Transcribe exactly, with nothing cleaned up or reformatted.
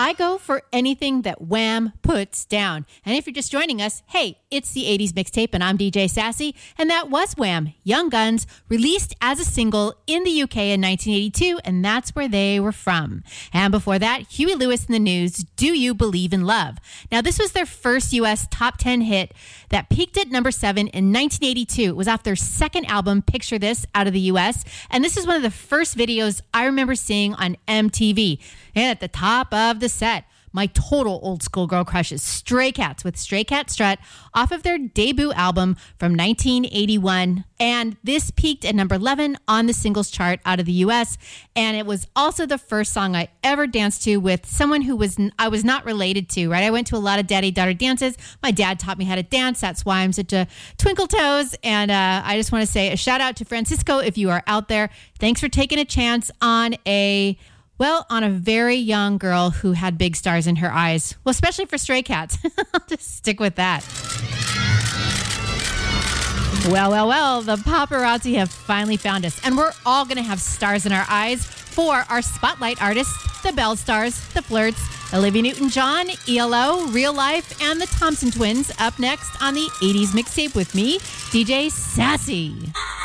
I go for anything that Wham puts down. And if you're just joining us, hey, it's the eighties Mixtape, and I'm D J Sassy. And that was Wham, Young Guns, released as a single in the U K in nineteen eighty-two, and that's where they were from. And before that, Huey Lewis and the News, Do You Believe in Love? Now, this was their first U S top ten hit that peaked at number seven in nineteen eighty-two. It was off their second album, Picture This, out of the U S. And this is one of the first videos I remember seeing on M T V. And at the top of the set, my total old school girl crush is Stray Cats with Stray Cat Strut off of their debut album from nineteen eighty-one. And this peaked at number eleven on the singles chart out of the U S. And it was also the first song I ever danced to with someone who was I was not related to, right? I went to a lot of daddy-daughter dances. My dad taught me how to dance. That's why I'm such a twinkle toes. And uh, I just want to say a shout out to Francisco if you are out there. Thanks for taking a chance on a... Well, on a very young girl who had big stars in her eyes. Well, especially for Stray Cats. I'll just stick with that. Well, well, well, the paparazzi have finally found us. And we're all going to have stars in our eyes for our spotlight artists, the Bell Stars, the Flirts, Olivia Newton-John, E L O, Real Life, and the Thompson Twins up next on the eighties Mixtape with me, D J Sassy.